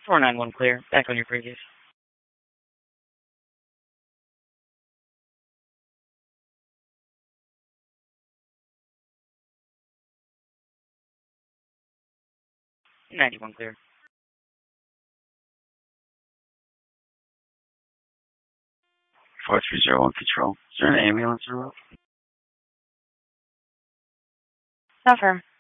491 clear. Back on your previous. '91 clear. 4301 Control. Is there an ambulance in the road? Suffer.